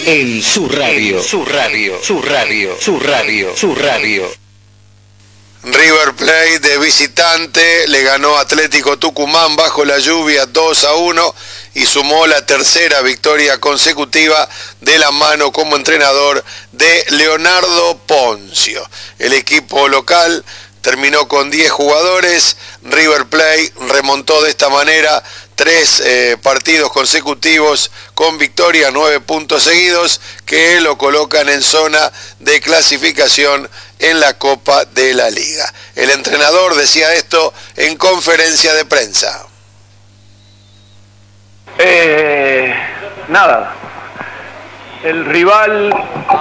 En su radio, su radio, su radio, su radio, su radio. River Plate de visitante le ganó a Atlético Tucumán bajo la lluvia 2-1 y sumó la tercera victoria consecutiva de la mano como entrenador de Leonardo Ponzio. El equipo local terminó con 10 jugadores. River Plate remontó de esta manera 3 partidos consecutivos con victoria, 9 puntos seguidos que lo colocan en zona de clasificación en la Copa de la Liga. El entrenador decía esto en conferencia de prensa. Nada, el rival,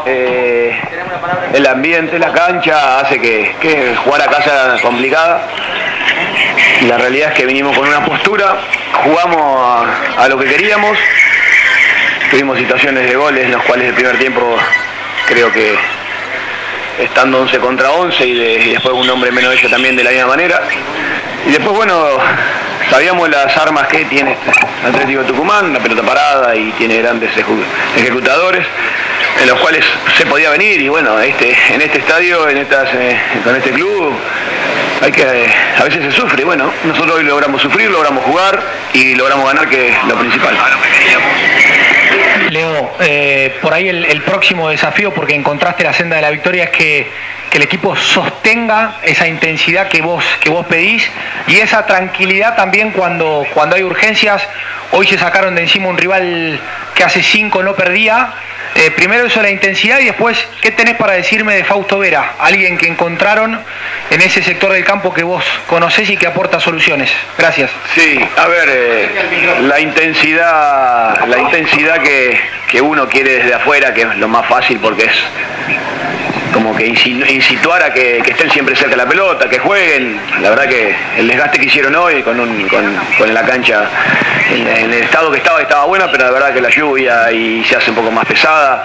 el ambiente, la cancha hace que jugar acá sea complicada. La realidad es que vinimos con una postura, jugamos a lo que queríamos, tuvimos situaciones de goles en los cuales el primer tiempo creo que estando 11 contra 11 y después un hombre menos ellos también de la misma manera. Y después, bueno, sabíamos las armas que tiene Atlético Tucumán, la pelota parada, y tiene grandes ejecutadores en los cuales se podía venir. Y bueno, en este estadio, con este club, a veces se sufre. Bueno, nosotros hoy logramos sufrir, logramos jugar y logramos ganar, que es lo principal. Leo, por ahí el próximo desafío, porque encontraste la senda de la victoria, es que el equipo sostenga esa intensidad que vos pedís y esa tranquilidad también cuando hay urgencias. Hoy se sacaron de encima un rival que hace 5 no perdía. Primero eso, la intensidad, y después, ¿qué tenés para decirme de Fausto Vera? Alguien que encontraron en ese sector del campo que vos conocés y que aporta soluciones. Gracias. Sí, a ver, la intensidad que uno quiere desde afuera, que es lo más fácil porque es como que incituar a que estén siempre cerca de la pelota, que jueguen. La verdad que el desgaste que hicieron hoy con la cancha en el estado que estaba buena, pero la verdad que la lluvia y se hace un poco más pesada,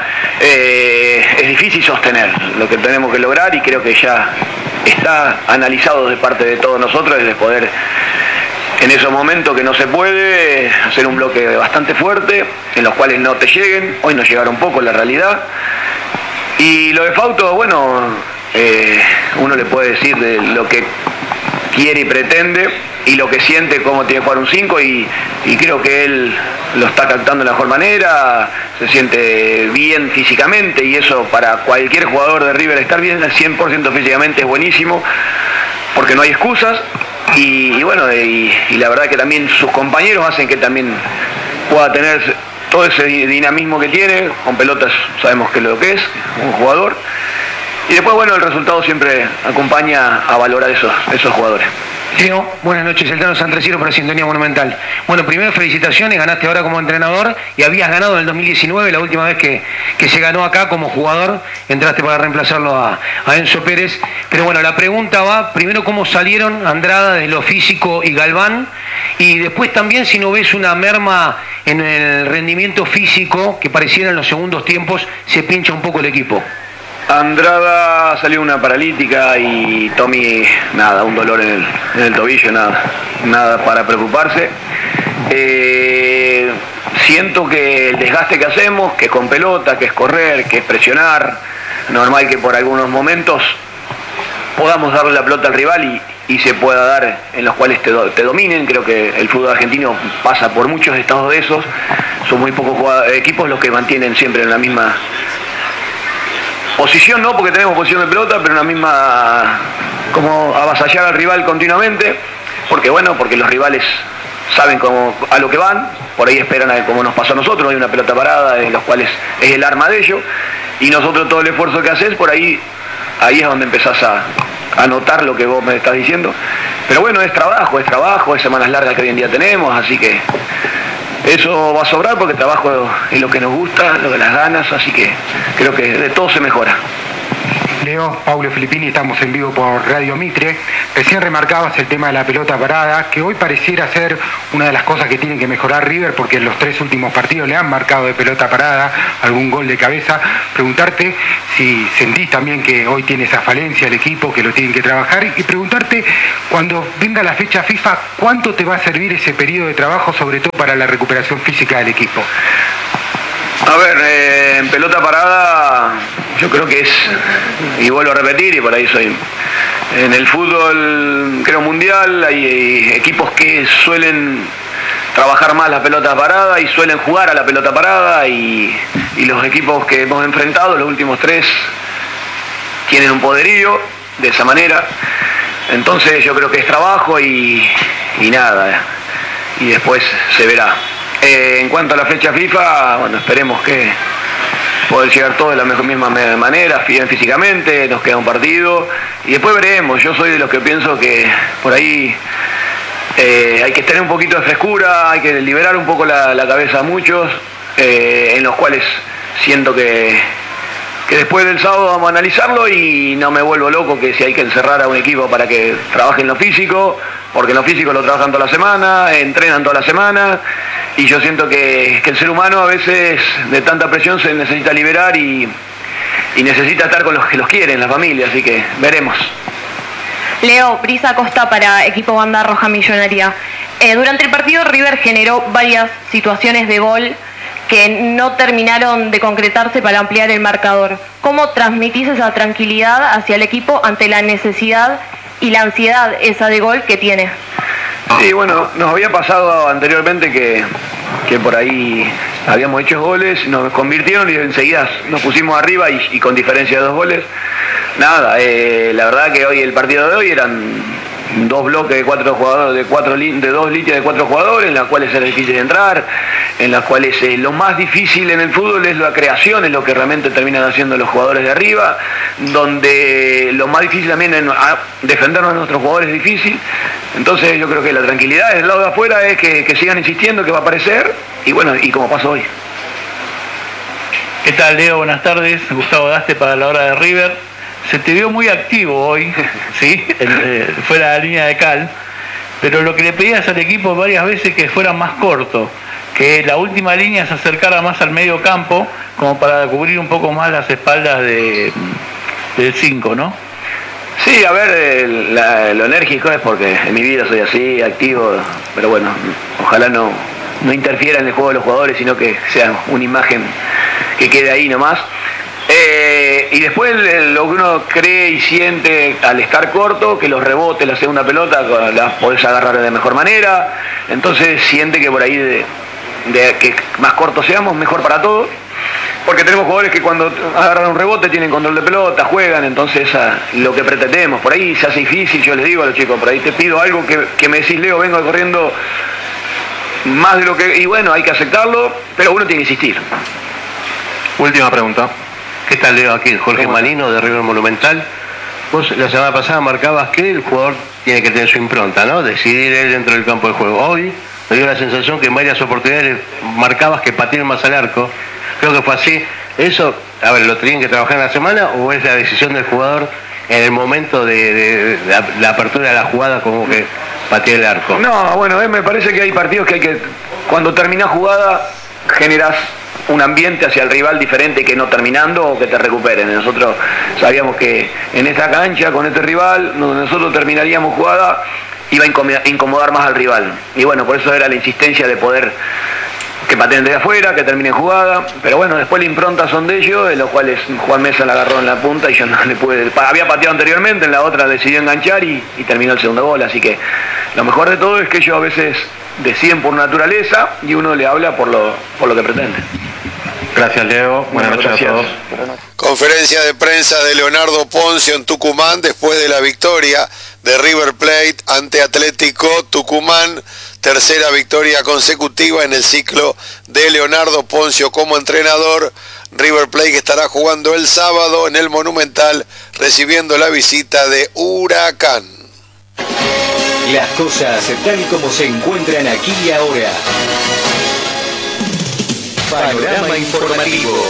es difícil sostener. Lo que tenemos que lograr, y creo que ya está analizado de parte de todos nosotros, es de poder en esos momentos que no se puede hacer un bloque bastante fuerte en los cuales no te lleguen. Hoy nos llegaron poco, la realidad. Y lo de Fausto, bueno, uno le puede decir de lo que quiere y pretende y lo que siente, cómo tiene que jugar un 5, y creo que él lo está captando de la mejor manera, se siente bien físicamente, y eso para cualquier jugador de River, estar bien al 100% físicamente es buenísimo, porque no hay excusas, y bueno, y la verdad que también sus compañeros hacen que también pueda tener todo ese dinamismo que tiene, con pelotas sabemos que es lo que es, un jugador. Y después, bueno, el resultado siempre acompaña a valorar esos jugadores. Leo, buenas noches, el Tano Santreciero para Sintonía Monumental. Bueno, primero felicitaciones, ganaste ahora como entrenador y habías ganado en el 2019, la última vez que se ganó acá como jugador, entraste para reemplazarlo a Enzo Pérez. Pero bueno, la pregunta va, primero, ¿cómo salieron Andrada de lo físico y Galván? Y después también, si no ves una merma en el rendimiento físico que pareciera en los segundos tiempos, se pincha un poco el equipo. Andrada salió una paralítica y Tommy, nada, un dolor en el tobillo, nada para preocuparse. Siento que el desgaste que hacemos, que es con pelota, que es correr, que es presionar, normal que por algunos momentos podamos darle la pelota al rival y se pueda dar en los cuales te dominen. Creo que el fútbol argentino pasa por muchos estados de esos, son muy pocos equipos los que mantienen siempre en la misma posición, no porque tenemos posición de pelota, pero en la misma, como avasallar al rival continuamente, porque los rivales saben a lo que van, por ahí esperan a como nos pasó a nosotros, hay una pelota parada en los cuales es el arma de ellos, y nosotros todo el esfuerzo que haces, por ahí es donde empezás a notar lo que vos me estás diciendo. Pero bueno, es trabajo, es semanas largas que hoy en día tenemos, así que eso va a sobrar porque el trabajo es lo que nos gusta, lo de las ganas, así que creo que de todo se mejora. Leo, Paulo Filippini, estamos en vivo por Radio Mitre. Recién remarcabas el tema de la pelota parada, que hoy pareciera ser una de las cosas que tiene que mejorar River, porque en los 3 últimos partidos le han marcado de pelota parada, algún gol de cabeza. Preguntarte si sentís también que hoy tiene esa falencia el equipo, que lo tienen que trabajar, y preguntarte, cuando venga la fecha FIFA, ¿cuánto te va a servir ese periodo de trabajo, sobre todo para la recuperación física del equipo? A ver, en pelota parada yo creo que es, y vuelvo a repetir, y por ahí soy, en el fútbol creo mundial hay equipos que suelen trabajar más la pelota parada y suelen jugar a la pelota parada, y los equipos que hemos enfrentado, los últimos 3, tienen un poderío de esa manera. Entonces yo creo que es trabajo y nada, y después se verá. En cuanto a la fecha FIFA, bueno, esperemos que poder llegar todos de la misma manera, bien físicamente, nos queda un partido y después veremos. Yo soy de los que pienso que por ahí hay que tener un poquito de frescura, hay que liberar un poco la cabeza a muchos, en los cuales siento que después del sábado vamos a analizarlo y no me vuelvo loco que si hay que encerrar a un equipo para que trabaje en lo físico, porque en lo físico lo trabajan toda la semana, entrenan toda la semana, y yo siento que el ser humano a veces de tanta presión se necesita liberar y necesita estar con los que los quieren, la familia, así que veremos. Leo, Brisa Costa para Equipo Banda Roja Millonaria. Durante el partido River generó varias situaciones de gol que no terminaron de concretarse para ampliar el marcador. ¿Cómo transmitís esa tranquilidad hacia el equipo ante la necesidad y la ansiedad esa de gol que tiene? Sí, bueno, nos había pasado anteriormente que por ahí habíamos hecho goles, nos convirtieron y enseguida nos pusimos arriba y con diferencia de 2 goles. Nada, la verdad que hoy el partido de hoy eran 2 bloques de 4 jugadores, de 2 líneas de 4 jugadores, en las cuales era difícil entrar, en las cuales lo más difícil en el fútbol es la creación, es lo que realmente terminan haciendo los jugadores de arriba, donde lo más difícil también es defendernos a nuestros jugadores es difícil. Entonces yo creo que la tranquilidad del lado de afuera es que sigan insistiendo, que va a aparecer, y bueno, y como pasó hoy. ¿Qué tal, Leo? Buenas tardes. Gustavo Daste para la hora de River. Se te vio muy activo hoy, ¿sí? Fuera de la línea de cal, pero lo que le pedías al equipo varias veces que fuera más corto, que la última línea se acercara más al medio campo, como para cubrir un poco más las espaldas del 5, ¿no? Sí, a ver, lo enérgico es porque en mi vida soy así, activo, pero bueno, ojalá no interfiera en el juego de los jugadores, sino que sea una imagen que quede ahí nomás. Y después lo que uno cree y siente al estar corto, que los rebotes, la segunda pelota, las podés agarrar de mejor manera, entonces siente que por ahí de que más cortos seamos, mejor para todos, porque tenemos jugadores que cuando agarran un rebote tienen control de pelota, juegan, entonces lo que pretendemos, por ahí se hace difícil, yo les digo a los chicos, por ahí te pido algo que me decís, Leo, vengo corriendo más de lo que, y bueno, hay que aceptarlo, pero uno tiene que insistir. Última pregunta. ¿Qué tal, Leo? Aquí Jorge Manino de River Monumental. Vos la semana pasada marcabas que el jugador tiene que tener su impronta, ¿no? Decidir él dentro del campo de juego. Hoy me dio la sensación que en varias oportunidades marcabas que pateen más al arco. Creo que fue así. ¿Eso, a ver, lo tienen que trabajar en la semana o es la decisión del jugador en el momento de la apertura de la jugada como que patee el arco? No, bueno, me parece que hay partidos que cuando terminás jugada generás un ambiente hacia el rival diferente que no terminando o que te recuperen. Nosotros sabíamos que en esta cancha, con este rival, donde nosotros terminaríamos jugada, iba a incomodar más al rival. Y bueno, por eso era la insistencia de poder que pateen desde afuera, que terminen jugada. Pero bueno, después la impronta son de ellos, de los cuales Juan Mesa la agarró en la punta y yo no le pude. Había pateado anteriormente, en la otra decidió enganchar y terminó el segundo gol. Así que lo mejor de todo es que ellos a veces deciden por naturaleza y uno le habla por lo que pretende. Gracias, Leo. Buenas noches a todos. Conferencia de prensa de Leonardo Poncio en Tucumán después de la victoria de River Plate ante Atlético Tucumán. Tercera victoria consecutiva en el ciclo de Leonardo Poncio como entrenador. River Plate que estará jugando el sábado en el Monumental recibiendo la visita de Huracán. Las cosas tal como se encuentran aquí y ahora. Panorama informativo.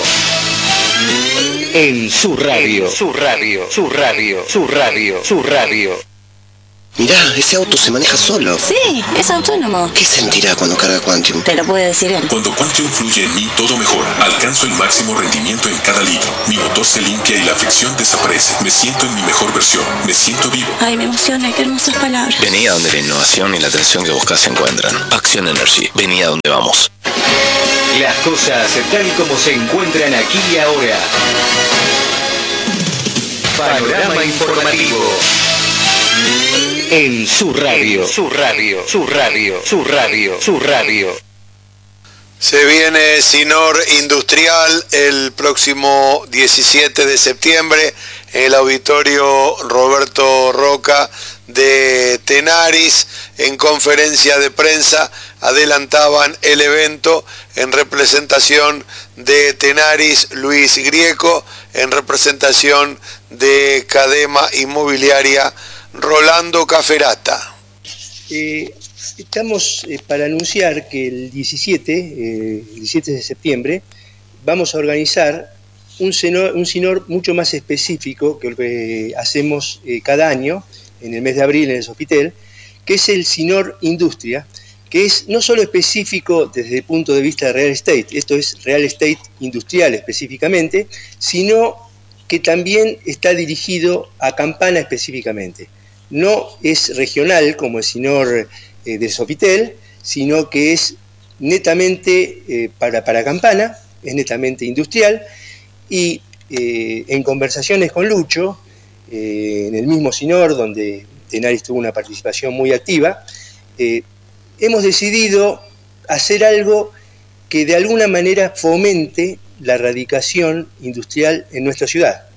En su radio. Mirá, ese auto se maneja solo. Sí, es autónomo. ¿Qué sentirá cuando carga Quantium? Te lo puede decir él. Cuando Quantium fluye en mí, todo mejora. Alcanzo el máximo rendimiento en cada litro. Mi motor se limpia y la fricción desaparece. Me siento en mi mejor versión. Me siento vivo. Ay, me emociona, qué hermosas palabras. Vení a donde la innovación y la atención que buscas se encuentran. Action Energy. Vení a donde vamos. Las cosas tal como se encuentran aquí y ahora. Panorama informativo. En su radio, su radio, su radio, su radio, su radio. Se viene Sinor Industrial el próximo 17 de septiembre en el auditorio Roberto Roca de Tenaris. En conferencia de prensa adelantaban el evento en representación de Tenaris Luis Grieco, en representación de Cadema Inmobiliaria Rolando Caferata. Estamos para anunciar que el 17 de septiembre vamos a organizar un Sinor mucho más específico que el que hacemos cada año en el mes de abril en el Sofitel, que es el Sinor Industria, que es no solo específico desde el punto de vista de real estate, esto es real estate industrial específicamente, sino que también está dirigido a Campana específicamente. No es regional como el Sinor de Sofitel, sino que es netamente para Campana, es netamente industrial, y en conversaciones con Lucho, en el mismo Sinor, donde Tenaris tuvo una participación muy activa, hemos decidido hacer algo que de alguna manera fomente la radicación industrial en nuestra ciudad,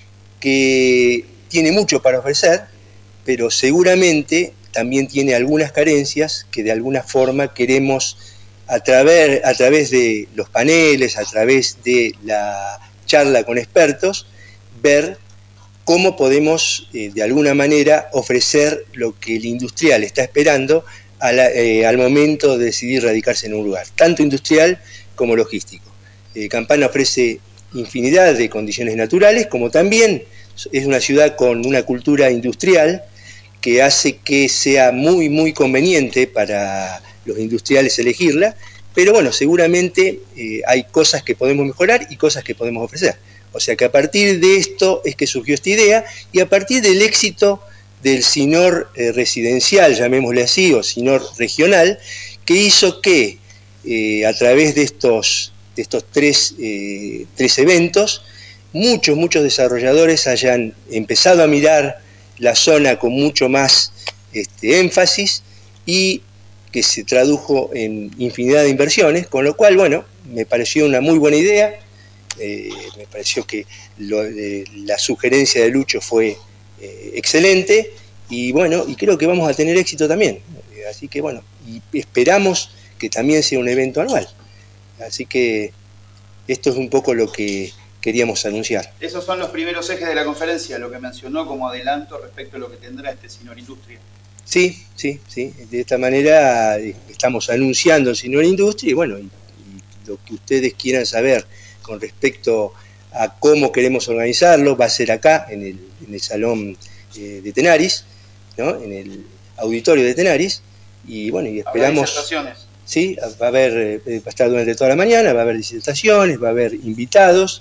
que tiene mucho para ofrecer, pero seguramente también tiene algunas carencias que de alguna forma queremos a través de los paneles, a través de la charla con expertos, ver cómo podemos de alguna manera ofrecer lo que el industrial está esperando al momento de decidir radicarse en un lugar, tanto industrial como logístico. Campana ofrece infinidad de condiciones naturales, como también es una ciudad con una cultura industrial que hace que sea muy, muy conveniente para los industriales elegirla, pero bueno, seguramente hay cosas que podemos mejorar y cosas que podemos ofrecer. O sea que a partir de esto es que surgió esta idea, y a partir del éxito del Sinor residencial, llamémosle así, o Sinor regional, que hizo que a través de estos tres eventos, muchos desarrolladores hayan empezado a mirar la zona con mucho más énfasis, y que se tradujo en infinidad de inversiones, con lo cual, bueno, me pareció una muy buena idea. Me pareció que la sugerencia de Lucho fue excelente, y bueno, y creo que vamos a tener éxito también, así que bueno, y esperamos que también sea un evento anual, así que esto es un poco lo que queríamos anunciar. Esos son los primeros ejes de la conferencia, lo que mencionó como adelanto respecto a lo que tendrá este Sinor Industria. Sí, de esta manera estamos anunciando el Sinor Industria, y bueno, y lo que ustedes quieran saber con respecto a cómo queremos organizarlo, va a ser acá, en el salón de Tenaris, ¿no? En el auditorio de Tenaris, y bueno, y esperamos... disertaciones. Sí, va a estar durante toda la mañana, va a haber disertaciones, va a haber invitados,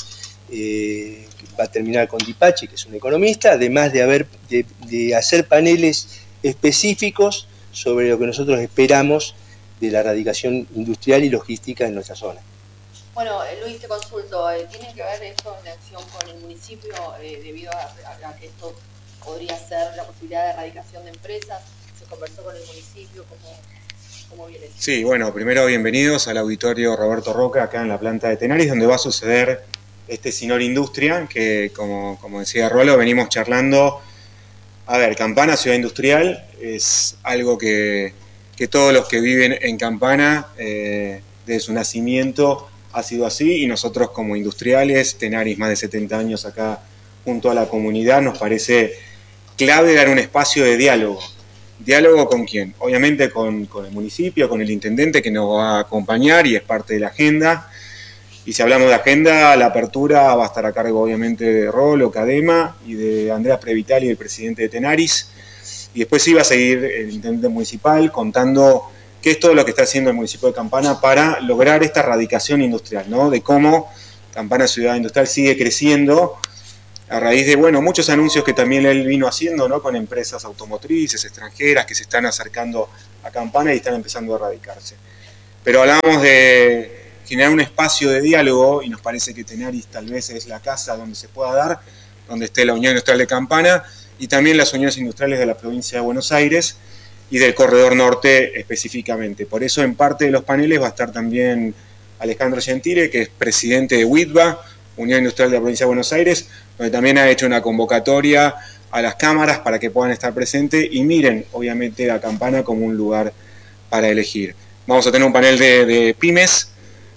va a terminar con Dipachi, que es un economista, además de hacer paneles específicos sobre lo que nosotros esperamos de la radicación industrial y logística en nuestra zona. Bueno, Luis, te consulto, ¿tiene que ver esto en acción con el municipio debido a que esto podría ser la posibilidad de erradicación de empresas? ¿Se conversó con el municipio? ¿Cómo viene eso? Sí, bueno, primero bienvenidos al auditorio Roberto Roca, acá en la planta de Tenaris, donde va a suceder este Sinor Industria, que como decía Rolo, venimos charlando. A ver, Campana, ciudad industrial, es algo que todos los que viven en Campana, desde su nacimiento, ha sido así, y nosotros como industriales, Tenaris más de 70 años acá junto a la comunidad, nos parece clave dar un espacio de diálogo. ¿Diálogo con quién? Obviamente con el municipio, con el intendente que nos va a acompañar y es parte de la agenda. Y si hablamos de agenda, la apertura va a estar a cargo obviamente de Rolo, Cadema y de Andrea Previtali, el presidente de Tenaris. Y después iba a seguir el intendente municipal contando qué es todo lo que está haciendo el municipio de Campana para lograr esta radicación industrial, ¿no? De cómo Campana Ciudad Industrial sigue creciendo a raíz de, bueno, muchos anuncios que también él vino haciendo, ¿no? Con empresas automotrices extranjeras que se están acercando a Campana y están empezando a radicarse. Pero hablábamos de generar un espacio de diálogo y nos parece que Tenaris tal vez es la casa donde se pueda dar, donde esté la Unión Industrial de Campana y también las uniones industriales de la provincia de Buenos Aires y del Corredor Norte específicamente. Por eso en parte de los paneles va a estar también Alejandro Gentile, que es presidente de WITBA, Unión Industrial de la provincia de Buenos Aires, donde también ha hecho una convocatoria a las cámaras para que puedan estar presentes y miren obviamente a Campana como un lugar para elegir. Vamos a tener un panel de pymes,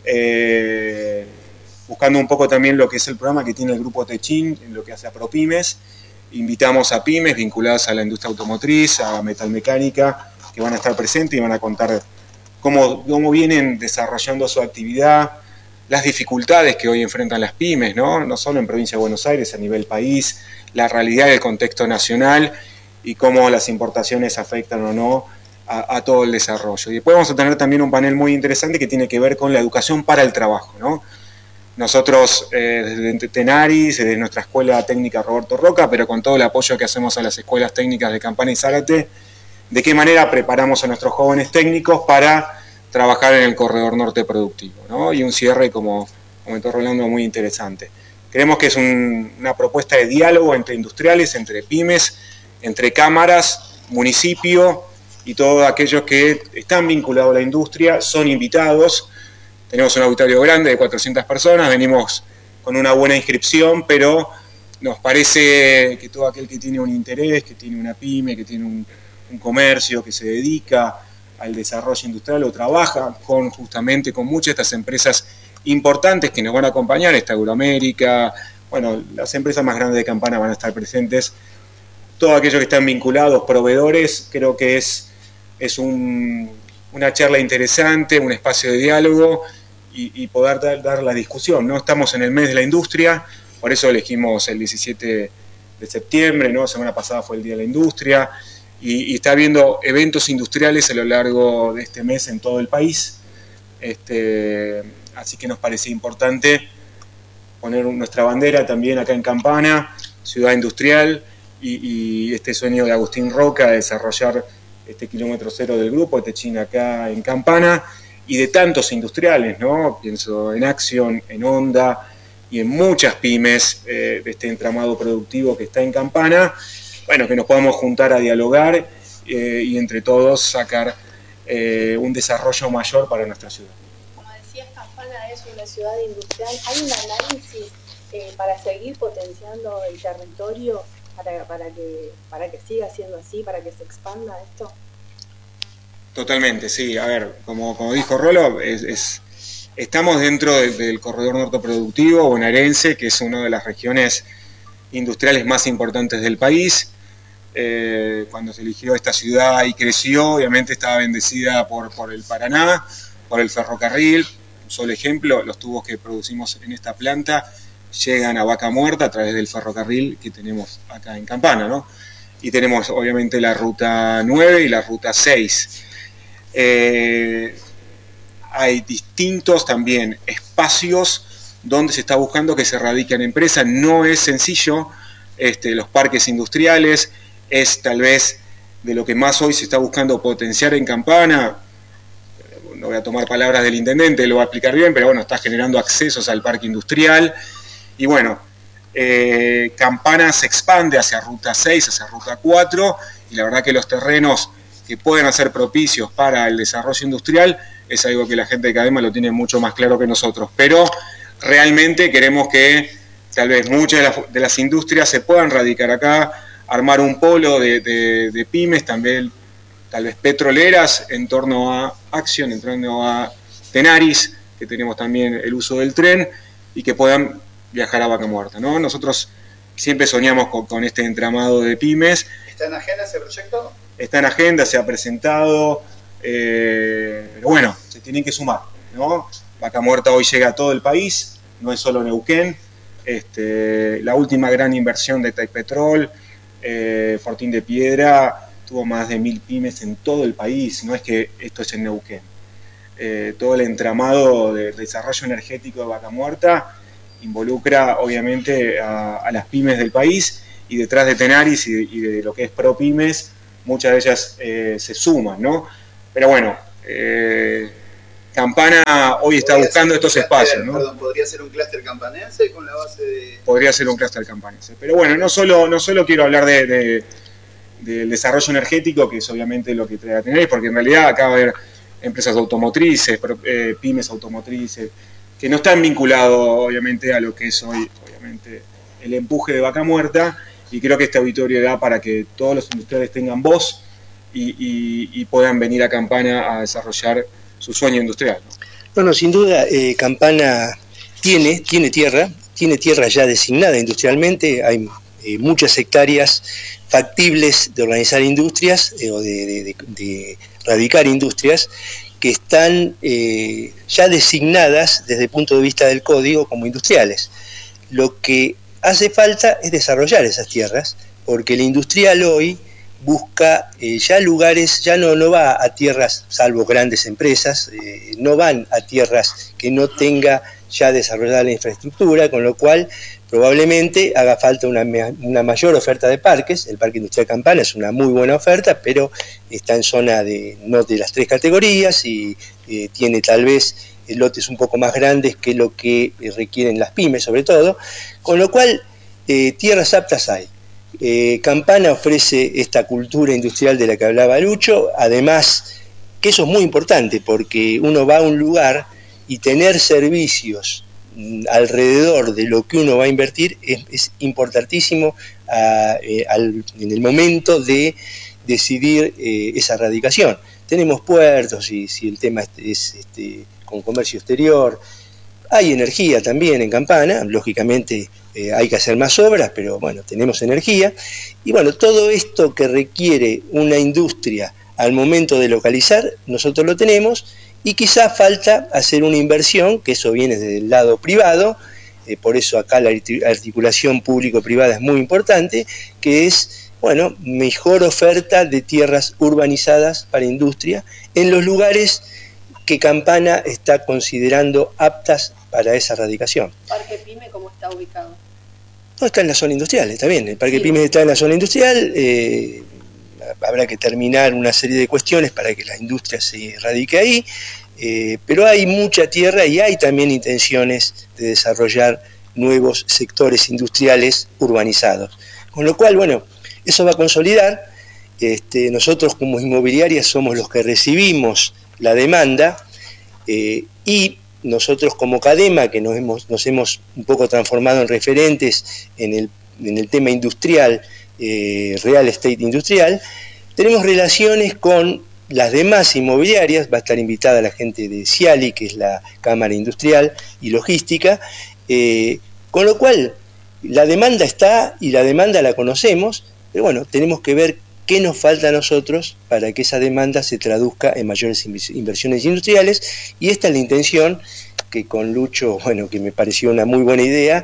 buscando un poco también lo que es el programa que tiene el Grupo Techin, en lo que hace a ProPymes. Invitamos a pymes vinculadas a la industria automotriz, a metalmecánica, que van a estar presentes y van a contar cómo vienen desarrollando su actividad, las dificultades que hoy enfrentan las pymes, ¿no? No solo en provincia de Buenos Aires, a nivel país, la realidad del contexto nacional y cómo las importaciones afectan o no a todo el desarrollo. Y después vamos a tener también un panel muy interesante que tiene que ver con la educación para el trabajo, ¿no? Nosotros desde Tenaris, desde nuestra Escuela Técnica Roberto Roca, pero con todo el apoyo que hacemos a las escuelas técnicas de Campana y Zárate, de qué manera preparamos a nuestros jóvenes técnicos para trabajar en el corredor norte productivo, ¿no? Y un cierre, como comentó Rolando, muy interesante. Creemos que es una propuesta de diálogo entre industriales, entre pymes, entre cámaras, municipio y todos aquellos que están vinculados a la industria, son invitados. Tenemos un auditorio grande de 400 personas, venimos con una buena inscripción, pero nos parece que todo aquel que tiene un interés, que tiene una pyme, que tiene un comercio, que se dedica al desarrollo industrial o trabaja justamente con muchas de estas empresas importantes que nos van a acompañar, esta Euroamérica, bueno, las empresas más grandes de Campana van a estar presentes. Todos aquellos que están vinculados, proveedores, creo que es una charla interesante, un espacio de diálogo y poder dar la discusión, ¿no? Estamos en el mes de la industria, por eso elegimos el 17 de septiembre, ¿no? Semana pasada fue el Día de la Industria, y está habiendo eventos industriales a lo largo de este mes en todo el país, así que nos parece importante poner nuestra bandera también acá en Campana, ciudad industrial, y este sueño de Agustín Roca de desarrollar este kilómetro cero del grupo Techin acá en Campana, y de tantos industriales, ¿no? Pienso en Action, en Honda y en muchas pymes de este entramado productivo que está en Campana, bueno, que nos podamos juntar a dialogar y entre todos sacar un desarrollo mayor para nuestra ciudad. Como decías, Campana es una ciudad industrial. ¿Hay un análisis para seguir potenciando el territorio para que siga siendo así, para que se expanda esto? Totalmente, sí. A ver, como dijo Rolo, estamos dentro del corredor norte productivo bonaerense, que es una de las regiones industriales más importantes del país. Cuando se eligió esta ciudad y creció, obviamente estaba bendecida por el Paraná, por el ferrocarril. Un solo ejemplo, los tubos que producimos en esta planta llegan a Vaca Muerta a través del ferrocarril que tenemos acá en Campana, ¿no? Y tenemos obviamente la ruta 9 y la ruta 6. Hay distintos también espacios donde se está buscando que se radiquen empresas. No es sencillo, los parques industriales es tal vez de lo que más hoy se está buscando potenciar en Campana. No voy a tomar palabras del intendente, lo va a explicar bien, pero bueno, está generando accesos al parque industrial. Y bueno, Campana se expande hacia ruta 6, hacia ruta 4, y la verdad que los terrenos que pueden ser propicios para el desarrollo industrial es algo que la gente de Cadema lo tiene mucho más claro que nosotros, pero realmente queremos que tal vez muchas de las industrias se puedan radicar acá, armar un polo de pymes, también tal vez petroleras en torno a Action, en torno a Tenaris, que tenemos también el uso del tren, y que puedan viajar a Vaca Muerta, ¿no? Nosotros siempre soñamos con este entramado de pymes. ¿Está en agenda ese proyecto? Está en agenda, se ha presentado, pero bueno, se tienen que sumar, ¿no? Vaca Muerta hoy llega a todo el país, no es solo Neuquén. La última gran inversión de Taipetrol, Fortín de Piedra, tuvo más de 1000 pymes en todo el país, no es que esto es en Neuquén. Todo el entramado de desarrollo energético de Vaca Muerta involucra obviamente a las pymes del país, y detrás de Tenaris y de lo que es ProPymes, muchas de ellas se suman, ¿no? Pero bueno, Campana hoy está buscando estos espacios, ¿no? Perdón, ¿podría ser un clúster campanense con la base de...? Podría ser un clúster campanense. Pero bueno, no solo quiero hablar del desarrollo energético, que es obviamente lo que trae a Tenaris, porque en realidad acá va a haber empresas automotrices, pymes automotrices, que no están vinculados obviamente a lo que es hoy, obviamente, el empuje de Vaca Muerta, y creo que este auditorio da para que todos los industriales tengan voz y puedan venir a Campana a desarrollar su sueño industrial, ¿no? Bueno, sin duda, Campana tiene tierra ya designada industrialmente, hay muchas hectáreas factibles de organizar industrias o de radicar industrias que están ya designadas desde el punto de vista del código como industriales. Lo que hace falta es desarrollar esas tierras, porque el industrial hoy busca ya lugares, ya no va a tierras, salvo grandes empresas, no van a tierras que no tenga ya desarrollada la infraestructura, con lo cual probablemente haga falta una mayor oferta de parques. El Parque Industrial Campana es una muy buena oferta, pero está en zona no de las 3 categorías y tiene tal vez lotes un poco más grandes que lo que requieren las pymes sobre todo, con lo cual tierras aptas hay. Campana ofrece esta cultura industrial de la que hablaba Lucho, además que eso es muy importante porque uno va a un lugar y tener servicios alrededor de lo que uno va a invertir es importantísimo en el momento de decidir esa radicación. Tenemos puertos y si el tema es con comercio exterior, hay energía también en Campana, lógicamente hay que hacer más obras, pero bueno, tenemos energía, y bueno, todo esto que requiere una industria al momento de localizar, nosotros lo tenemos, y quizá falta hacer una inversión, que eso viene desde el lado privado, por eso acá la articulación público-privada es muy importante, que es, bueno, mejor oferta de tierras urbanizadas para industria en los lugares que Campana está considerando aptas para esa radicación. ¿Parque Pyme cómo está ubicado? No, está en la zona industrial, está bien, el Parque Pyme está en la zona industrial, habrá que terminar una serie de cuestiones para que la industria se radique ahí, pero hay mucha tierra y hay también intenciones de desarrollar nuevos sectores industriales urbanizados. Con lo cual, bueno, eso va a consolidar. Nosotros como inmobiliaria somos los que recibimos la demanda y nosotros como Cadema, que nos hemos un poco transformado en referentes en el tema industrial, real estate industrial, tenemos relaciones con las demás inmobiliarias. Va a estar invitada la gente de Ciali, que es la Cámara Industrial y Logística, con lo cual la demanda está y la demanda la conocemos, pero bueno, tenemos que ver qué nos falta a nosotros para que esa demanda se traduzca en mayores inversiones industriales, y esta es la intención que con Lucho, bueno, que me pareció una muy buena idea,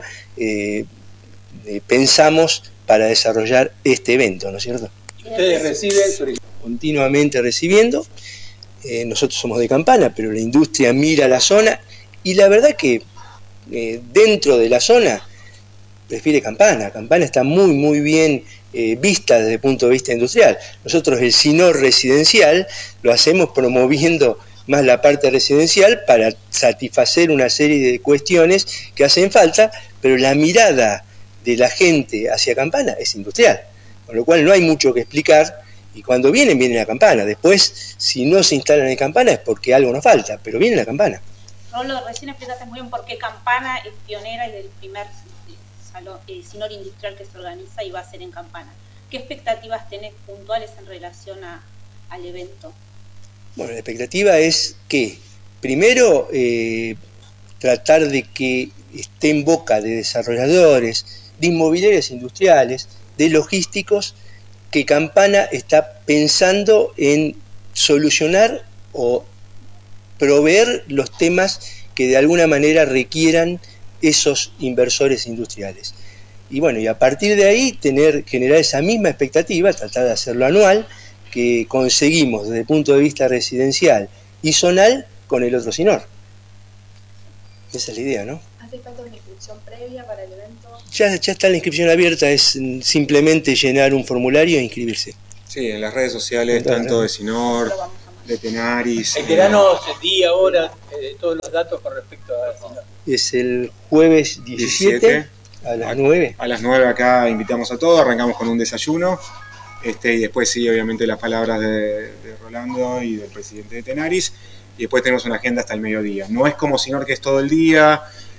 pensamos para desarrollar este evento, ¿no es cierto? Ustedes reciben continuamente recibiendo, nosotros somos de Campana, pero la industria mira la zona y la verdad que dentro de la zona prefiere Campana. Campana está muy bien vista desde el punto de vista industrial. Nosotros el SINOR residencial lo hacemos promoviendo más la parte residencial para satisfacer una serie de cuestiones que hacen falta, pero la mirada de la gente hacia Campana es industrial, con lo cual no hay mucho que explicar, y cuando vienen a Campana. Después, si no se instalan en Campana es porque algo nos falta, pero vienen a Campana. Rolo, recién explicaste muy bien por qué Campana es pionera y del primer SINOR industrial que se organiza y va a ser en Campana. ¿Qué expectativas tenés puntuales en relación al evento? Bueno, la expectativa es que, primero, tratar de que esté en boca de desarrolladores, de inmobiliarias industriales, de logísticos, que Campana está pensando en solucionar o proveer los temas que de alguna manera requieran esos inversores industriales. Y bueno, y a partir de ahí generar esa misma expectativa, tratar de hacerlo anual, que conseguimos desde el punto de vista residencial y zonal con el otro SINOR. Esa es la idea, ¿no? ¿Hace falta una inscripción previa para el evento? Ya está la inscripción abierta, es simplemente llenar un formulario e inscribirse. Sí, en las redes sociales, tanto de SINOR, de Tenaris. El verano, día, hora, todos los datos con respecto a SINOR. Es el jueves 17 a las 9. A las 9 acá invitamos a todos, arrancamos con un desayuno. Y después sí, obviamente las palabras de Rolando y del presidente de Tenaris. Y después tenemos una agenda hasta el mediodía. No es como SINOR que es todo el día.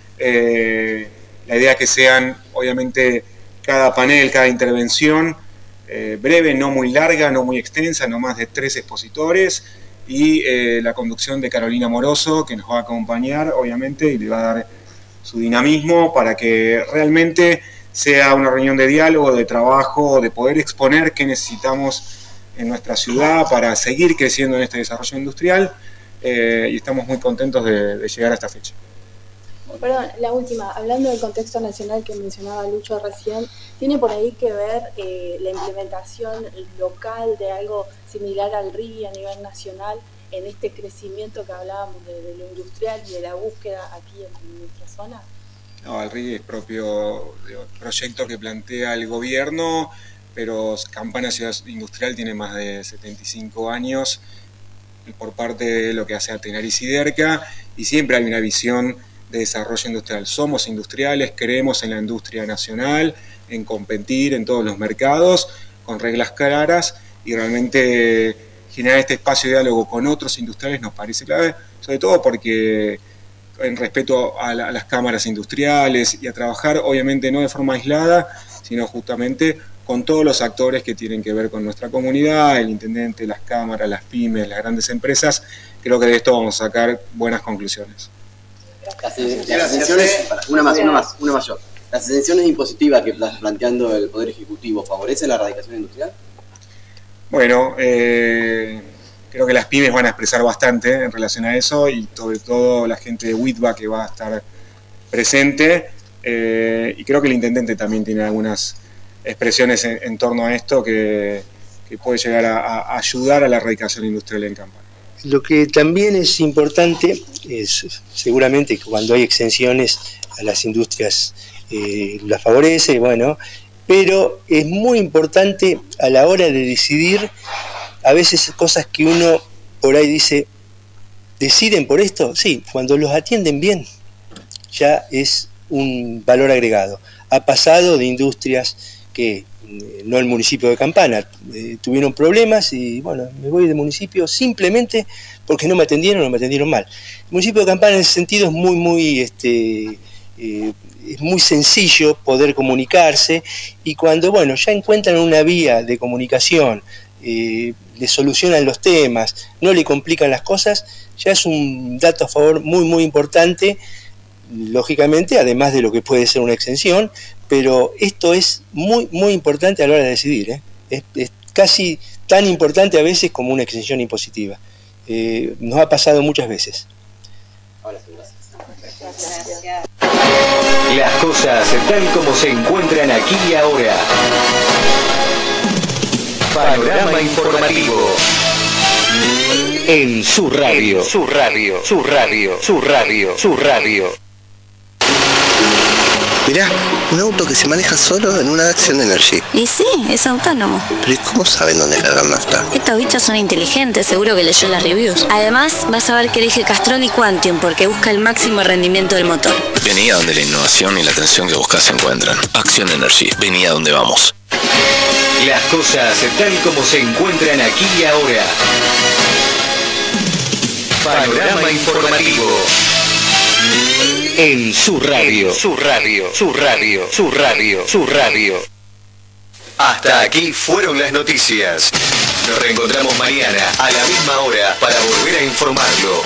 La idea es que sean, obviamente, cada panel, cada intervención, breve, no muy larga, no muy extensa, no más de 3 expositores. Y la conducción de Carolina Moroso, que nos va a acompañar, obviamente, y le va a dar su dinamismo para que realmente sea una reunión de diálogo, de trabajo, de poder exponer qué necesitamos en nuestra ciudad para seguir creciendo en este desarrollo industrial. Y estamos muy contentos de llegar a esta fecha. Perdón, la última, hablando del contexto nacional que mencionaba Lucho recién, ¿tiene por ahí que ver la implementación local de algo similar al RI a nivel nacional en este crecimiento que hablábamos de lo industrial y de la búsqueda aquí en nuestra zona? No, el RI es propio proyecto que plantea el gobierno, pero Campana Ciudad Industrial tiene más de 75 años por parte de lo que hace a Tenaris y Derca, y siempre hay una visión de desarrollo industrial. Somos industriales, creemos en la industria nacional, en competir en todos los mercados, con reglas claras, y realmente generar este espacio de diálogo con otros industriales nos parece clave, sobre todo porque en respeto a las cámaras industriales y a trabajar, obviamente no de forma aislada, sino justamente con todos los actores que tienen que ver con nuestra comunidad, el intendente, las cámaras, las pymes, las grandes empresas. Creo que de esto vamos a sacar buenas conclusiones. Las exenciones, una más yo. ¿Las exenciones impositivas que está planteando el Poder Ejecutivo favorecen la erradicación industrial? Bueno, creo que las pymes van a expresar bastante en relación a eso, y sobre todo la gente de WITBA que va a estar presente, y creo que el intendente también tiene algunas expresiones en torno a esto que puede llegar a ayudar a la erradicación industrial en Campana. Lo que también es importante es, seguramente, cuando hay exenciones a las industrias las favorece, bueno, pero es muy importante a la hora de decidir, a veces cosas que uno por ahí dice, ¿deciden por esto? Sí, cuando los atienden bien, ya es un valor agregado. Ha pasado de industrias que no el municipio de Campana, tuvieron problemas y bueno, me voy de municipio simplemente porque no me atendieron o me atendieron mal. El municipio de Campana en ese sentido es muy sencillo poder comunicarse, y cuando bueno ya encuentran una vía de comunicación, le solucionan los temas, no le complican las cosas, ya es un dato a favor muy importante, lógicamente, además de lo que puede ser una exención, pero esto es muy importante a la hora de decidir, es casi tan importante a veces como una exención impositiva. Nos ha pasado muchas veces. Gracias. Las cosas tal como se encuentran aquí y ahora. Panorama informativo. En su radio. Su radio. Mirá, un auto que se maneja solo en una Action Energy. Y sí, es autónomo. Pero ¿y cómo saben dónde cargar nafta? Estos bichos son inteligentes, seguro que leyó las reviews. Además, vas a ver que elige Castrol y Quantium porque busca el máximo rendimiento del motor. Vení a donde la innovación y la atención que buscas se encuentran. Action Energy, vení a donde vamos. Las cosas tal como se encuentran aquí y ahora. Panorama informativo. En su radio. Su radio. Hasta aquí fueron las noticias. Nos reencontramos mañana a la misma hora para volver a informarlo.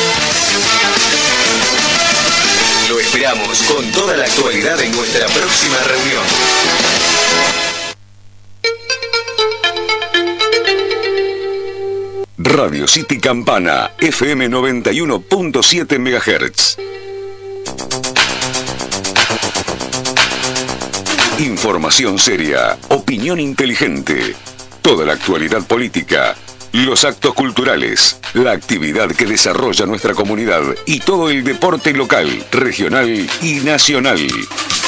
Lo esperamos con toda la actualidad en nuestra próxima reunión. Radio City Campana, FM 91.7 MHz. Información seria, opinión inteligente. Toda la actualidad política, los actos culturales, la actividad que desarrolla nuestra comunidad y todo el deporte local, regional y nacional.